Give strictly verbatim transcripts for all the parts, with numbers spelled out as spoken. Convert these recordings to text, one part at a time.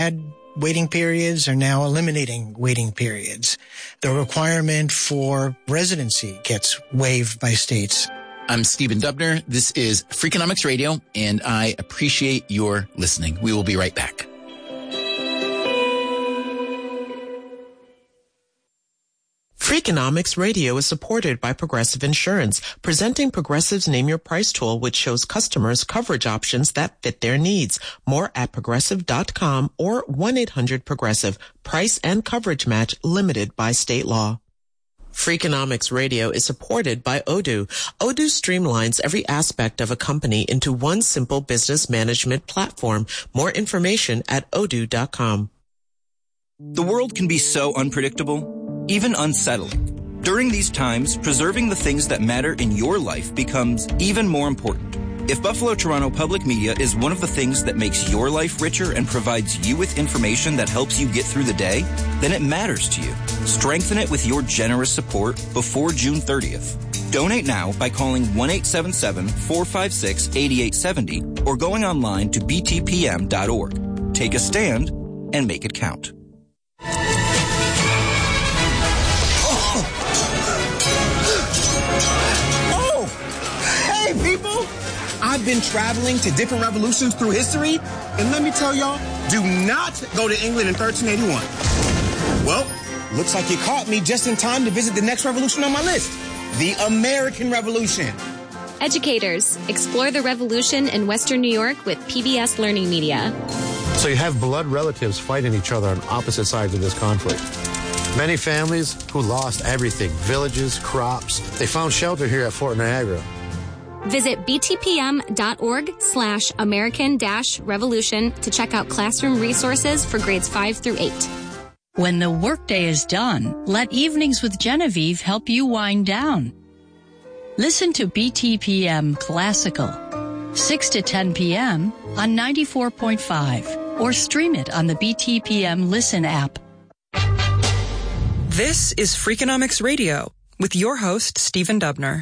had waiting periods are now eliminating waiting periods. The requirement for residency gets waived by states. I'm Stephen Dubner. This is Freakonomics Radio, and I appreciate your listening. We will be right back. Freakonomics Radio is supported by Progressive Insurance, presenting Progressive's Name Your Price tool, which shows customers coverage options that fit their needs. More at progressive dot com or one eight hundred progressive. Price and coverage match limited by state law. Freakonomics Radio is supported by Odoo. Odoo streamlines every aspect of a company into one simple business management platform. More information at odoo dot com. The world can be so unpredictable, even unsettling. During these times, preserving the things that matter in your life becomes even more important. If Buffalo Toronto Public Media is one of the things that makes your life richer and provides you with information that helps you get through the day, then it matters to you. Strengthen it with your generous support before June thirtieth. Donate now by calling one eight seven seven, four five six, eight eight seven zero or going online to b t p m dot org. Take a stand and make it count. Hey, people! I've been traveling to different revolutions through history, and let me tell y'all, do not go to England in thirteen eighty-one. Well, looks like you caught me just in time to visit the next revolution on my list, the American Revolution. Educators, explore the revolution in Western New York with P B S Learning Media. So you have blood relatives fighting each other on opposite sides of this conflict. Many families who lost everything, villages, crops, they found shelter here at Fort Niagara. Visit b t p m dot org slash American dash revolution to check out classroom resources for grades five through eight. When the workday is done, let Evenings with Genevieve help you wind down. Listen to B T P M Classical, six to ten p.m. on ninety-four point five, or stream it on the B T P M Listen app. This is Freakonomics Radio with your host, Stephen Dubner.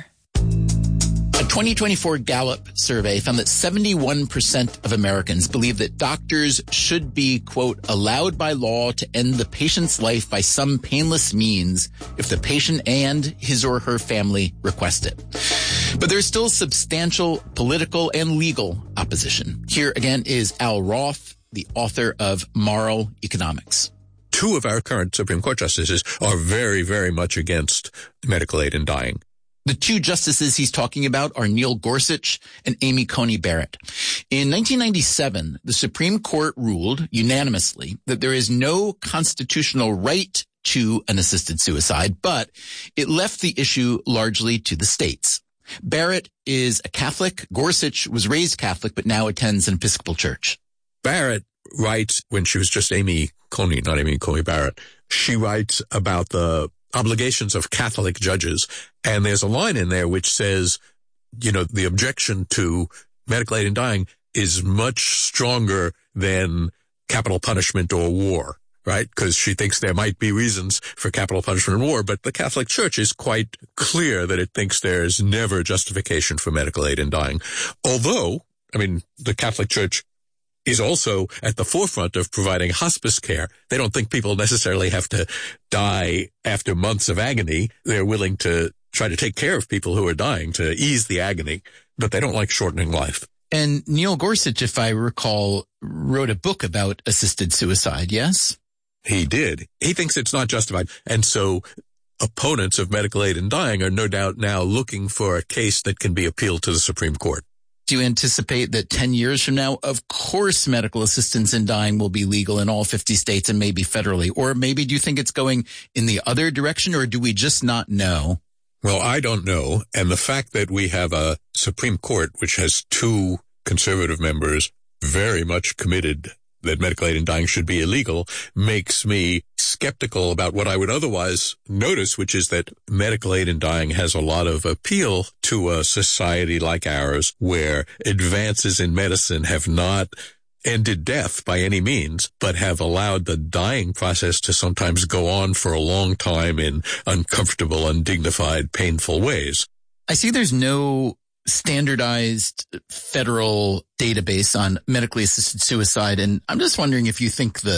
A twenty twenty-four Gallup survey found that seventy-one percent of Americans believe that doctors should be, quote, allowed by law to end the patient's life by some painless means if the patient and his or her family request it. But there's still substantial political and legal opposition. Here again is Al Roth, the author of Moral Economics. Two of our current Supreme Court justices are very, very much against medical aid in dying. The two justices he's talking about are Neil Gorsuch and Amy Coney Barrett. In nineteen ninety-seven, the Supreme Court ruled unanimously that there is no constitutional right to an assisted suicide, but it left the issue largely to the states. Barrett is a Catholic. Gorsuch was raised Catholic, but now attends an Episcopal church. Barrett writes, when she was just Amy Coney, not Amy Coney Barrett, she writes about the obligations of Catholic judges. And there's a line in there which says, you know, the objection to medical aid in dying is much stronger than capital punishment or war, right? Because she thinks there might be reasons for capital punishment and war, but the Catholic Church is quite clear that it thinks there's never justification for medical aid in dying. Although, I mean, the Catholic Church is also at the forefront of providing hospice care. They don't think people necessarily have to die after months of agony. They're willing to try to take care of people who are dying to ease the agony, but they don't like shortening life. And Neil Gorsuch, if I recall, wrote a book about assisted suicide, yes? He did. He thinks it's not justified. And so opponents of medical aid in dying are no doubt now looking for a case that can be appealed to the Supreme Court. Do you anticipate that ten years from now, of course, medical assistance in dying will be legal in all fifty states and maybe federally? Or maybe do you think it's going in the other direction, or do we just not know? Well, I don't know. And the fact that we have a Supreme Court, which has two conservative members very much committed that medical aid in dying should be illegal, makes me skeptical about what I would otherwise notice, which is that medical aid in dying has a lot of appeal to a society like ours, where advances in medicine have not ended death by any means, but have allowed the dying process to sometimes go on for a long time in uncomfortable, undignified, painful ways. I see there's no standardized federal database on medically assisted suicide, and I'm just wondering if you think the